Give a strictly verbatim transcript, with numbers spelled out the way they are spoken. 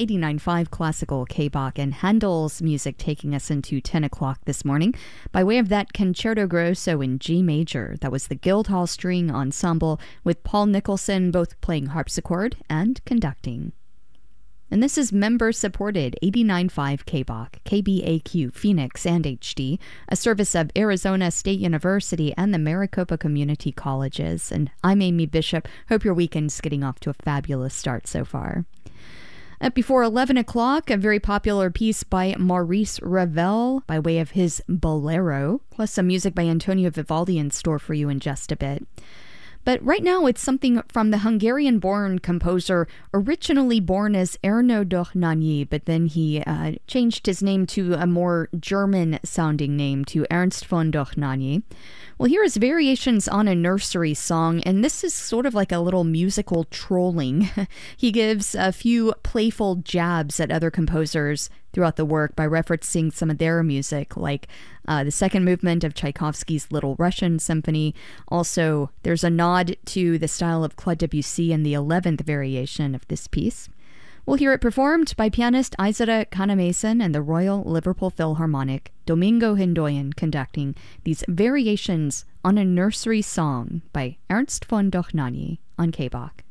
eighty-nine point five Classical K-Bach, and Handel's music taking us into ten o'clock this morning by way of that Concerto Grosso in G major. That was the Guildhall String Ensemble with Paul Nicholson both playing harpsichord and conducting. And this is member-supported eighty-nine point five K-Bach, K B A Q, Phoenix, and H D, a service of Arizona State University and the Maricopa Community Colleges. And I'm Amy Bishop. Hope your weekend's getting off to a fabulous start so far. At before eleven o'clock, a very popular piece by Maurice Ravel by way of his Bolero, plus some music by Antonio Vivaldi in store for you in just a bit. But right now, it's something from the Hungarian-born composer, originally born as Ernő Dohnányi, but then he uh, changed his name to a more German-sounding name, to Ernst von Dohnányi. Well, here is Variations on a Nursery Song, and this is sort of like a little musical trolling. He gives a few playful jabs at other composers throughout the work by referencing some of their music, like uh, the second movement of Tchaikovsky's Little Russian Symphony. Also, there's a nod to the style of Claude Debussy in the eleventh variation of this piece. We'll hear it performed by pianist Isara Canamason and the Royal Liverpool Philharmonic, Domingo Hindoyan conducting these Variations on a Nursery Song by Ernst von Dohnányi on K-Bach.